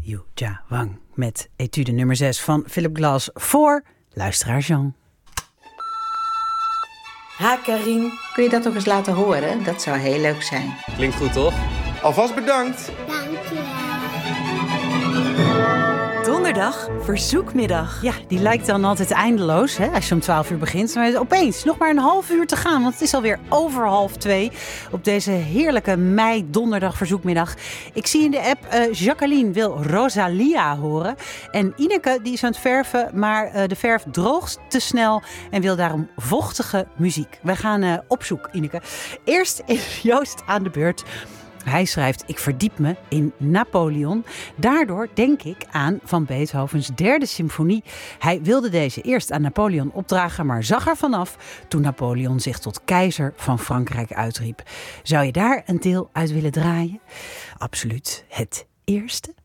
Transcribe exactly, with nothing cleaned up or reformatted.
Yu Jia Wang met etude nummer zes van Philip Glass voor luisteraar Jean. Ha, Karin. Kun je dat nog eens laten horen? Dat zou heel leuk zijn. Klinkt goed, toch? Alvast bedankt. Dank je. Donderdag, verzoekmiddag. Ja, die lijkt dan altijd eindeloos, hè, als je om twaalf uur begint. Maar opeens nog maar een half uur te gaan, want het is alweer over half twee op deze heerlijke mei-donderdag verzoekmiddag. Ik zie in de app, uh, Jacqueline wil Rosalia horen. En Ineke die is aan het verven, maar uh, de verf droogt te snel en wil daarom vochtige muziek. Wij gaan uh, op zoek, Ineke. Eerst is Joost aan de beurt. Hij schrijft, ik verdiep me in Napoleon. Daardoor denk ik aan Van Beethovens derde symfonie. Hij wilde deze eerst aan Napoleon opdragen, maar zag er vanaf toen Napoleon zich tot keizer van Frankrijk uitriep. Zou je daar een deel uit willen draaien? Absoluut. Het eerste.